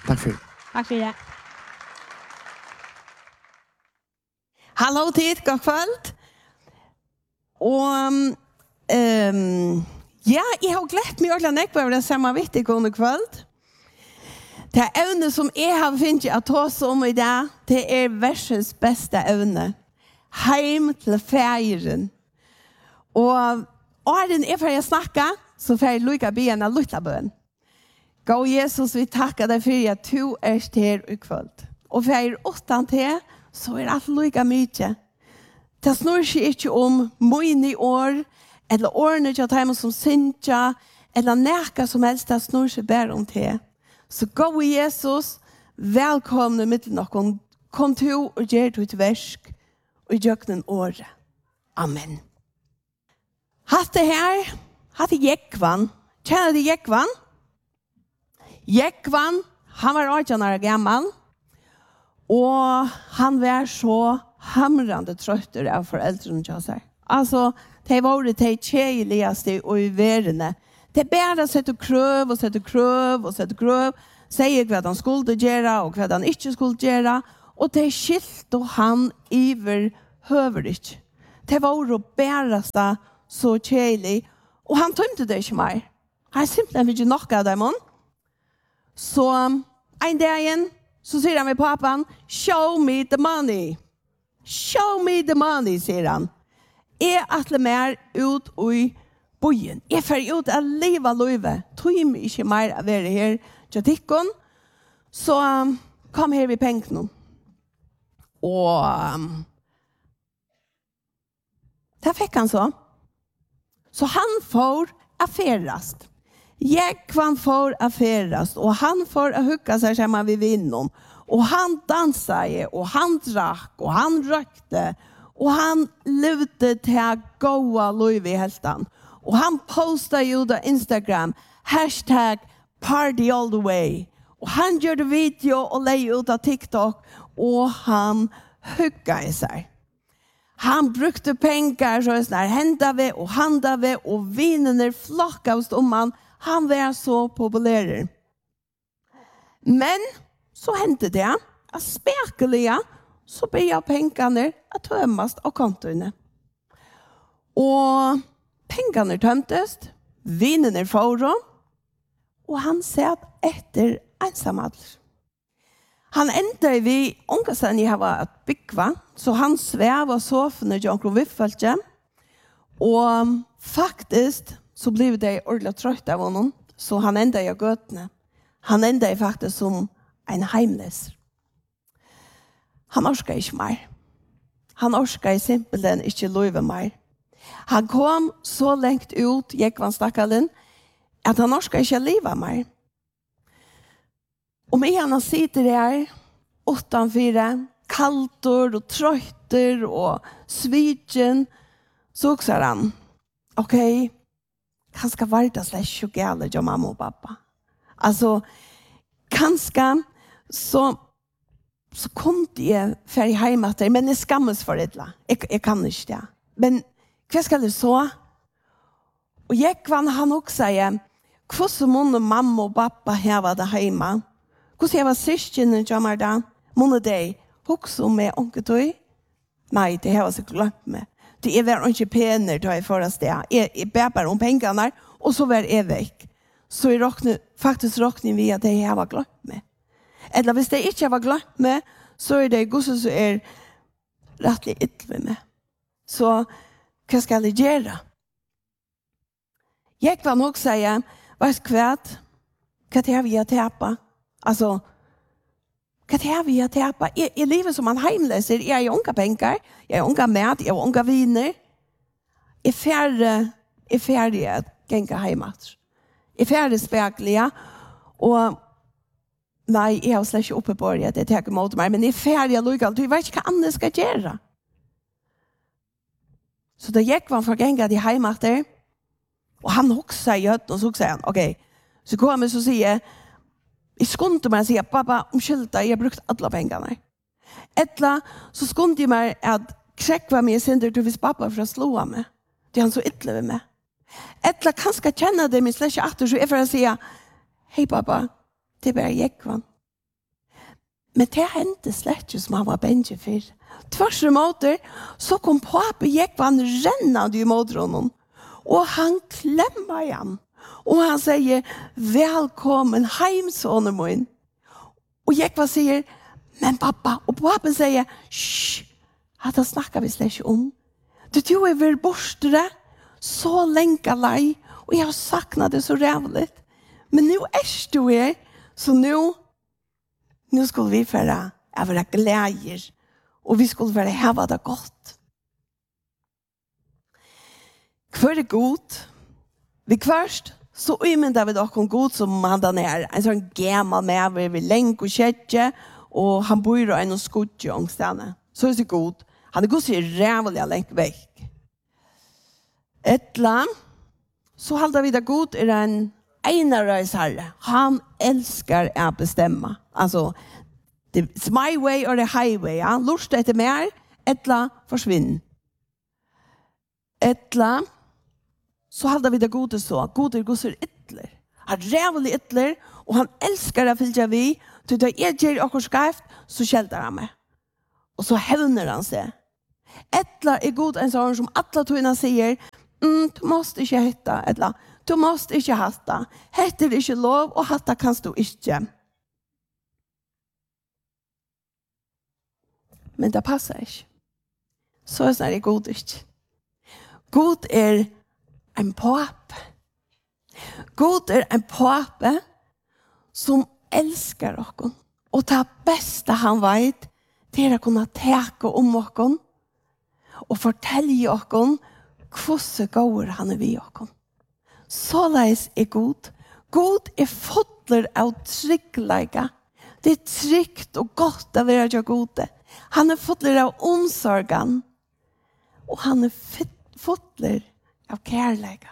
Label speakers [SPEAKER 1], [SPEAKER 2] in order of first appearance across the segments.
[SPEAKER 1] Tack för det.
[SPEAKER 2] Tack för det.
[SPEAKER 3] Hallå tid, god kväll. Och ja, jag har glätt mig ordentligt näck på den samma viktiga god kväll. Det ämne som jag har funnit att ta om idag, det är versens bästa ämne. Heim till färgen. Och den är för jag snacka, så får jag lycka be en lilla bön. Gå Jesus, vi tackar dig för att du är här i kväll. Och för er 8 till, så är allt lika mycket. Det snurrar sig inte om många år, eller årene till dem som synter, eller näka som helst, det snurrar sig bara om det. Så gå Jesus, välkomna mitt någon. Kom till och gör ditt verk och gör den året. Amen. Hatt det här, hatt det Jekvan. Känner du Jekvan? Jekvan, han var 18 år gammal. Och han var så hamrande tröttor av föräldrarna till sig. Alltså, det var det tjejligaste i världen. Det bara sätter kröv och sätter kröv och sätter kröv. Säger vad han skulle göra och vad han inte skulle göra. Och det skilt och han iver höverligt. Det var det bäraste så tjejlig. Och han tömde det inte mer. Han simpelthen ville nog av dem. Så en dag igen så säger han med pappan, show me the money. Show me the money, säger han. Jag atler mer ut i bojen. Jag får ut att leva livet. Tog mig inte mer att vara här till tikkon. Så kom här vid pengarna. Och det fick han så. Så han får affärast. Jekvan får affärast. Och han får att hugga sig samman vid vinnen. Och han dansade och han drack och han rökte. Och han levde till goda liv i hältan. Och han postade ju på Instagram #party all the way. Och han gjorde video och lägger ut på TikTok. Och han huggade sig. Han brukte pengar så där hända vi och handa vi och vinnarna flockades om han. Han var så populär. Men så hände det att spekeliga så började pengarna att tömmas av kontorna. Och pengarna tömdes, vinnarna får dem och han satt efter ensamhet. Han ändade vid ångesten jag var att bygga, så han sväv och sov när jag kom viffalde. Och faktiskt så blev det ordentligt trött av honom, så han ändade i götene. Han ändade faktiskt som en heimlös. Han orskade inte mer. Han orskade simpelthen inte leva mer. Han kom så långt ut, Jekvan stackaren, att han orskade inte leva mer. Och med han sitter där, 8-4, kaltor och trötter och svitjen, så också han, okej, kanske var det släck och gäller jag mamma och pappa. Alltså, kanske så kom det färg hemma där, men jag skammas för det. Jag kan inte det. Men vad ska det så? Och Jekvan han också säger, hur så många mamma och pappa här var det hemma? Hur jag var syskenen till mig då? Många dig, också med onkeltøy? Nej, det har jag så glömt med. Det är väl inte pengar då jag förra steg. Jag bär om pengarna och så var jag väck. Så jag faktiskt råkade vi att det har var glömt med. Eller hvis det inte var glömt med, så är det gosse så är rättligt ytterligare med. Så vad ska jag göra? Jag kan nog säga, vad skvärt? Vad har vi att täpa? Alltså, vad har vi att täpa? I livet som man heimlöser, jag är unga pengar, jag är unga mat, jag är unga viner. Jag är färdig att gänga hemåt. Jag är färdig spekliga. Och nej, jag har släck uppe på det, det tar emot mig, men jag är färdig att lycka. Du vet inte vad andra ska göra. Så då gick man för att gänga till hemåt där. Och han också säger, och så säger han, okej. Så kommer jag så säger jag skunde mig att säga, pappa, omkylta, jag har brukt alla pengarna. Ettla, så skunde jag mig att kräkva mig synder till vis pappa för att slå mig. Det är han så ytterligare med. Ettla kanske känna det min släck efter, så är för att säga, hej pappa, det är bara Jekvan. Men det hände slett ikke som han var bensje for. Tvers måter, så kom pappa gikk han rennende mot honom. Og han klemmer igjen. Og han sier, velkommen heim, sonen min. Og Jekva sier, men pappa, og pappa sier, hysj, det snakker vi slett ikke om. Du er vel bortere, så lenge lei, og jeg har saknet det så rævlig. Men nå du her, så nå skulle vi være gleder, og vi skulle være heva det godt. Hva god? Vi kvørst, så umynda vi dock god som han der nere. En sånn gammal med, vi lenk og kjetje, og han bor i en skudje ångstene. Så det god. Han god så rævlig lenk vekk. Så halda vi det god en enarøysherre. Han elskar å bestemme. Altså, it's my way or the highway. Ja? Lust etter mer, forsvinn. Så halda vi det gode så. Gode gosser ytler. Han rævlig ytler, og han elskar å fylja vi. Til det gjør okkur skreft, så kjelter han meg. Og så hevner han seg. God en sånn som alle togene sier, du måste ikke hette, du måste ikke hatta. Hetter ikke lov, og hatta kanst du ikke. Men det passer ikke. Så er god ikke. God en pape. God en pape som elskar oss. Og det beste han vet, det å kunne teke om oss og fortelle oss hvordan går han vi oss. Så leis god. God fotler av tryggleika. Det trygt og godt å være gode. Han fotler av omsorgen. Og han fotler av kærleika.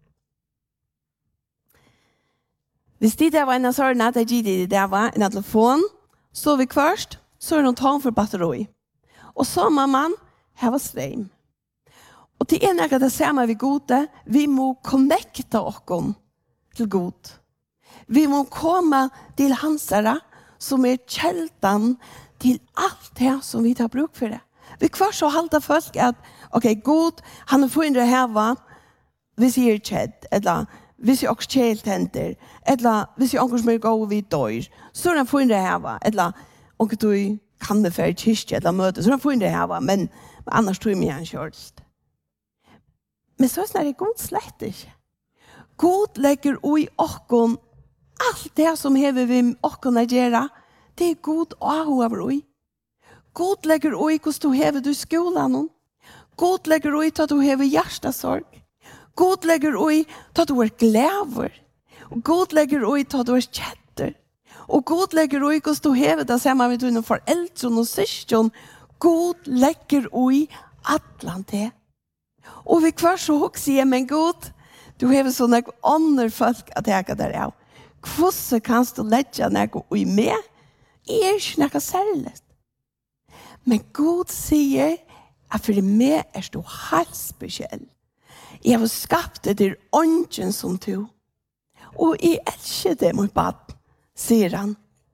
[SPEAKER 3] Hvis det var en av sånne, det var en telefon, så vi først, så noen tom for batteri. Og så må man ha strøm. Og til en av det samme vi gode, vi må connecta oss til god. Vi må komme til hansere, som kjeltan til alt det som vi tar bruk for det. Vi kvar så halta folk at, god, han funnet det her, vi sier kjedd, eller hvis jeg også kjeltenter, eller hvis jeg også må gå vid dør, så han funnet det her, eller om du kan det for kyrkje eller møte, så han funnet det her, men annars tror jeg meg han kjørst. Men så er det god slett ikke. God legger ui okkon alt det som hever vi okkon å gjøre, det god ahover ui. God legger ui hvordan du hever du skolen. God legger ui til at du hever hjertesorg. God legger ui til at du glæver. God legger ui til at du kjetter. Og God legger ui hvordan du hever det sammen med dine foreldre og søsken. God legger ui atlante. Og vi kvar så sier, men God, du hever sånne andre folk at jeg kan der av. Hvordan kan du legge noe ui med? Jeg ikke noe særlig. Men God sier at for meg du helt spesiell. Jeg har skapt det til ånden som du. Og jeg elsker det mot bad, sier han.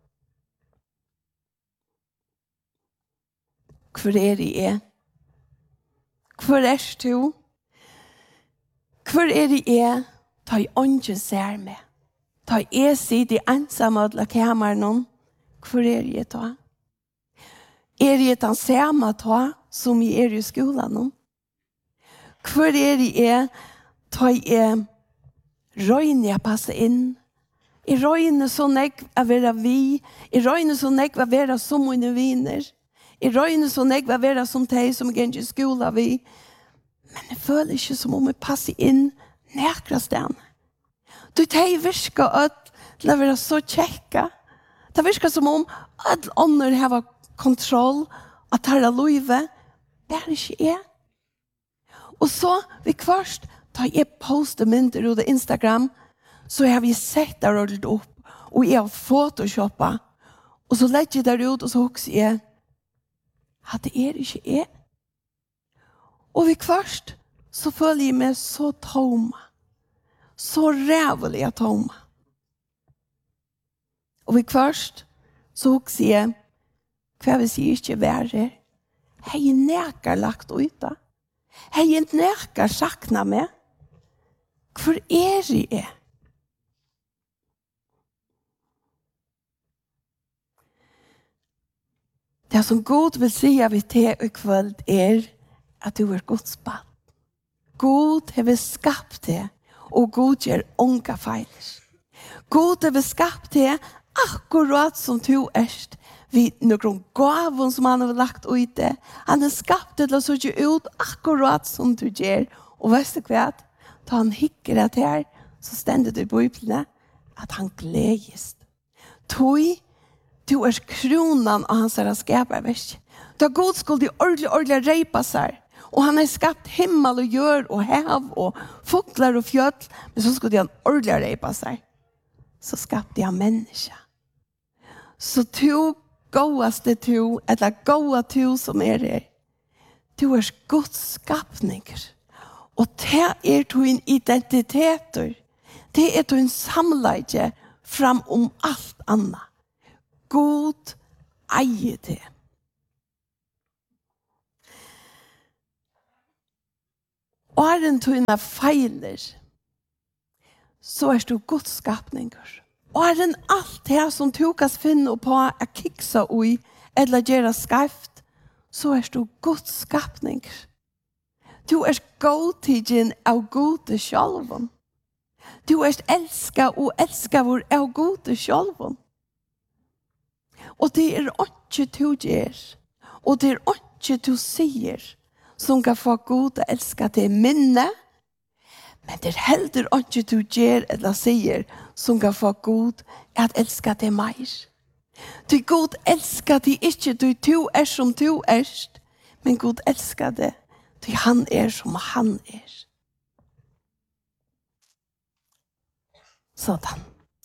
[SPEAKER 3] Hvor det Hvor du? Hvor det ta i ånden ser med. Ta i sitt i ensamme til kammeren. Hvor det ta? Det den samme ta som jeg i skolen? Hvor det ta i røyne jeg passer inn? I røyne så nek å være vi. I røyne så nek å være som mine viner. I røyne så nek å være som de som går i skolen vi. Men jeg føler ikke som om jeg passer inn nærkere sted. Du tar virker til å være så kjekka. Det virker som om at andre har kontroll, at det er løyve. Det er ikke jeg. Og så, vi først, tar jeg poster mynter ut av Instagram, så har vi sett det rullet opp, og jeg har photoshoppet, og så legger jeg det ut, og så husker jeg, at det er ikke jeg. Og vi først, så føler jeg meg så tom, så rævlig tom. Og vi først, så husker jeg, Hva vi sier ikke være? Hei nekar lagt ut da. Hei nekar sakna meg. Hvor jeg? Det som Gud vil si av til i kveld at du Guds barn. Gud har skapt det, og Gud gjør unga feiler. Gud har skapt det akkurat som du vi noen gaven som han har lagt ut det. Han har skapt det til å se ut akkurat som du gjør. Og vet du hva? Da han hikker det her, så stender det i Bibelen at han gledes. Du kronan av hans skaparverk. Da Gud skulle ordentlig reipa seg, og han har skapt himmel og jord og hav og fåglar og fjøll, men så skulle han ordentlig reipa seg. Så skapte han mennesker. Så gåaste eller gåa som det. Du Guds skapninger. Og det din identiteter. Det din samleie fram alt annet. God eier det. Og den tøyna feiler, så du Guds skapninger. Og den alt det som du kan finne på å kiksa ui, eller gjøre skarpt, så du Guds skapninger. Du godtidgen av gode sjálven. Du elska og elska vår av gode sjálven. Og det ikke du gjør, og det ikke du sier, som kan få Gud å elske til minne, men det heller ikke du gjør eller sier, som kan få Gud at elske til mer. Du Gud elsker til ikke du som du men Gud elsker det til han som han Sådan.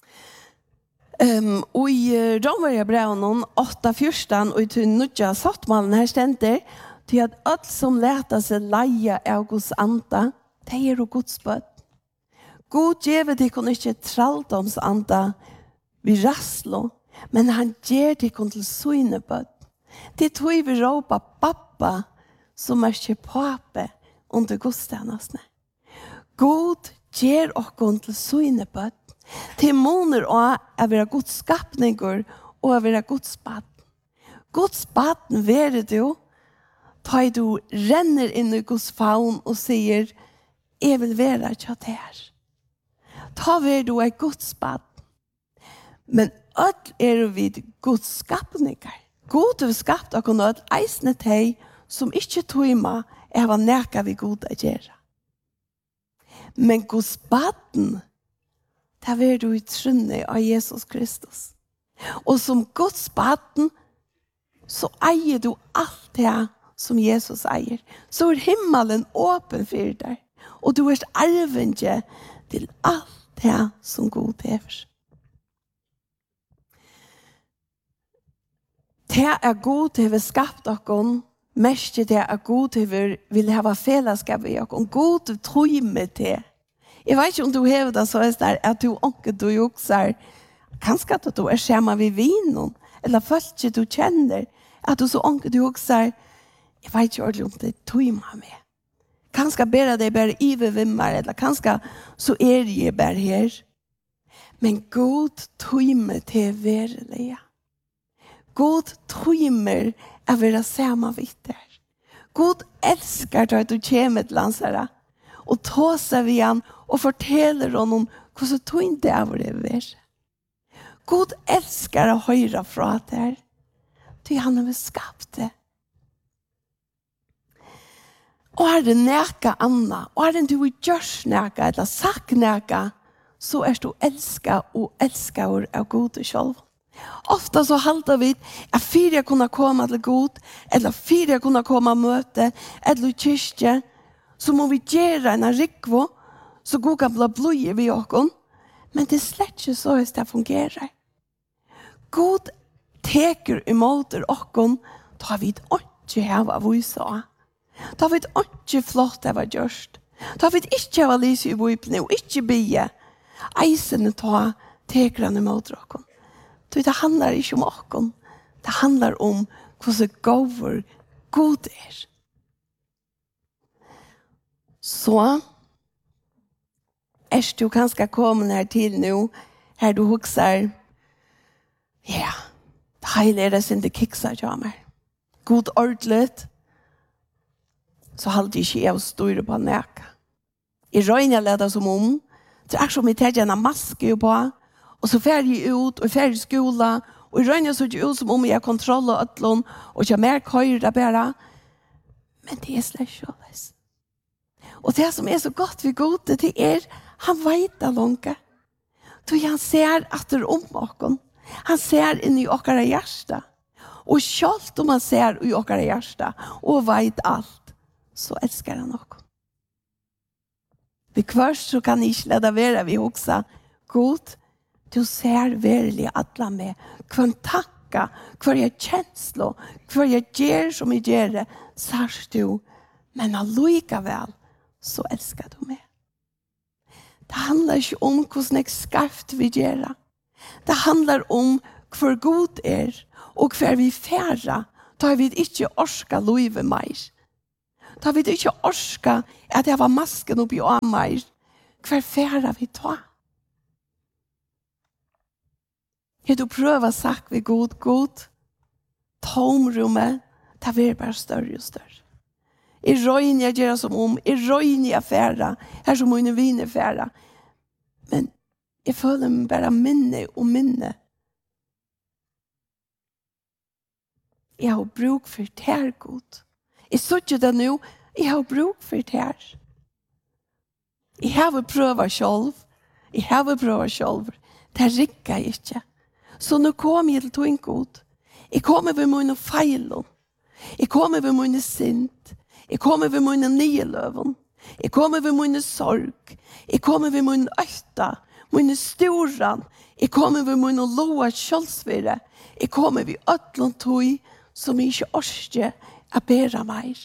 [SPEAKER 3] Og i Romerbrevnen 8:14 og i til nødja sattmalen her stender til at alt som leter seg leie av Guds anda, det og Guds bøtt. God gjør det ikke ikke tralldoms anda vi rasslo, men han gjør det ikke til søgne bøtt. Det tog vi råpa pappa som ikke pape under gudstjenestene. God gjør oss til søgne bøtt. Til måner å være Guds skapninger og å være Guds baden. Guds baden være du, da du renner inn i Guds favn og sier, jeg vil være kjøtt her. Da være du Guds baden. Men alt vi Guds skapninger. God har skapt og kunne eisne til som ikke tog meg var neka vi god å gjøre. Men Guds baden, det er du i trunnet av Jesus Kristus. Og som Guds baden, så eier du alt det som Jesus eier. Så himmelen åpen for deg. Og du arvenge til alt det som Gud hever. Det god til vi skapt oss, mest det god til vi vil ha fellesskap i oss. God tror med det. Jeg vet ikke om du hever det så der, at du ikke du jukser, kanskje at du skjema ved vinen, eller først ikke du kjenner, at du så ikke du jukser, jeg vet ikke ordentlig om det tog meg med. Kanskje bare det bare i ved vimmer, eller kanskje så det bare her. Men God tog meg til verilige. God tøymer å være sammen vidt der. God elsker at du kommer til lansere og tar seg ved han og forteller honom hvordan tøynt det er det er. God elsker å høre fra der. Det han har skapt det. Og det neka anna, og det du gjørs neka eller sagt neka, så du elsker og elsker av God selv. Ofta så halter vi at fire kunne komme til God, eller fire kunne komme og møte, eller kyrkje, så må vi gjøre en rikvo, så God kan bli blod ved oss. Men det slett ikke så det fungerer. God teker imot oss, da vi ikke har vise av. Da vi ikke flott av gjørst. Da vi ikke har lyst i Bibelen, og ikke bygge. Eisene ta teker han imot oss. Det handlar ikke om oss. Det handlar om hvordan gåver god Så du kanskje kommet her til nå, her du husker, ja, heilig det sin det kikser til meg. God ordlet, så halte ikke jeg å styre på næka. I røyne leder som det som jeg tar en maske på, og så fer jeg ut, og fer i skola, og i røyne så det ut som jeg har kontroll og øtlån, og ikke mer køyre bare. Men det slett ikke alles. Og det som så godt ved gode, det han vet det langt. Han ser etter oss. Han ser inn i åkere hjerte. Og selv om han ser i åkere hjerte, og vet alt, så elsker han oss. Ved først så kan jeg ikke lade være vi også. God, du ser virkelig alle med. Hva takka, hva kjenslo, hva gjør som jeg gjør, sier du. Men allikevel, så elsker du meg. Det handler ikke om hvordan jeg skarpt vi gjør. Det handler om hva god og hva vi færre. Da vi ikke orska løyve mer. Da vi ikke orska at jeg var masken oppi og mer. Hva færre vi ta. Har du prøvet sagt vi god, tomrummet, det blir bare større og større. I røyne jeg gjør som i røyne jeg færre, her som mine viner færre. Men jeg føler meg bare minne og minne. Jeg har bruk for det her, god. Jeg så ikke det nå, jeg har bruk for det her. Jeg har prøvet selv, det rikker jeg ikke. Så nå kommer jeg til tog god. Jeg kommer ved mine feiler. Jeg kommer ved mine sint. Jeg kommer ved mine nye løven. Jeg kommer ved mine sorg. Jeg kommer ved mine øyta. Mine storan. Jeg kommer ved mine loa kjølsvire. Jeg kommer ved øtlen tog som jeg ikke orsker å bære mer.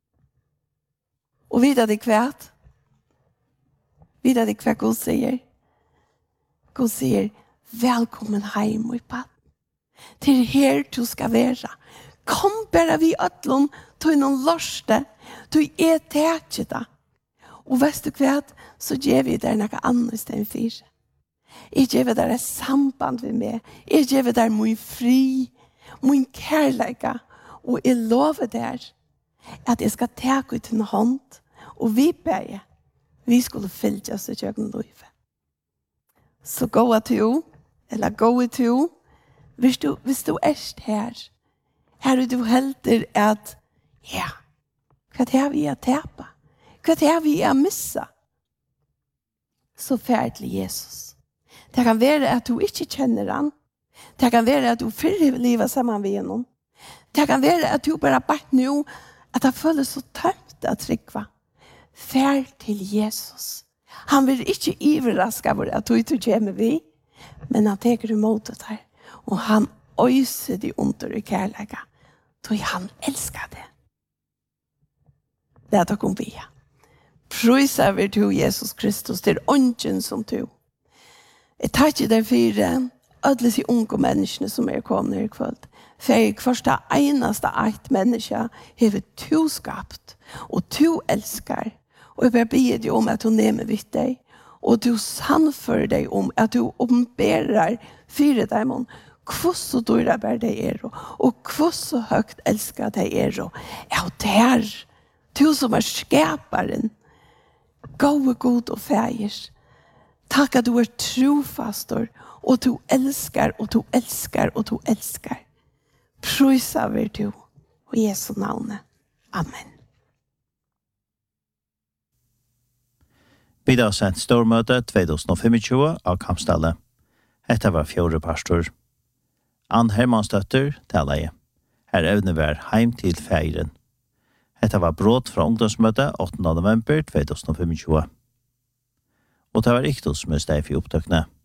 [SPEAKER 3] Og videre det kvært. Videre det kvært God sier. God sier, velkommen hjem, min pappa. Til her du skal være. Kom bare vi øtlen til noen lørste. Du tætje da. Og vet du hva? Så gjør vi der noe annet enn fire. Jeg gjør der et samband med meg. Jeg gjør der min fri, min kærlighet. Og jeg lover der at jeg skal ta ut en hånd. Og vi ber, vi skulle fylle oss til kjøkken liv. Så gå til, eller gå til, hvis du her, her du helter at, ja, hva er vi å tape? Hva er vi å missa? Så ferdelig Jesus. Det kan være at du ikke kjenner han. Det kan være at du fyller livet sammen med noen. Det kan være at du bare bare nå, at det føles så tømt å trykke. Ferd til Jesus. Han vil ikke iveraske over at du ikke kommer vi, men han teker imot det her. Og han øyser de under i kærlighet. Så han elsker det. Det dere vi. Prøyser vi til Jesus Kristus, til ånden som du. Jeg tar ikke det for alle de unge menneskene som kommet i kveld. For jeg første eneste eit menneske har du skapt, og du elsker. Og jeg bare ber deg om at du nemmer vidt deg, og du sannfører deg om at du omberer fire deg om hvordan dyrer bare deg og hvordan høyt elsker deg Ja, der, du som skaperen, gode god og feir. Takk at du trofastor, og du elsker, og du elsker, og du elsker. Prøyser vi du, og Jesu navnet. Amen.
[SPEAKER 1] Videre sendt stormøte 2025 av Kampstallet. Dette var 4. pastor. Ann Hermanstøtter taler jeg. Her evner vi heim til feiren. Dette var brått fra ungdomsmøtet 8. november 2025. Og det var ikke som steg for opptøkene.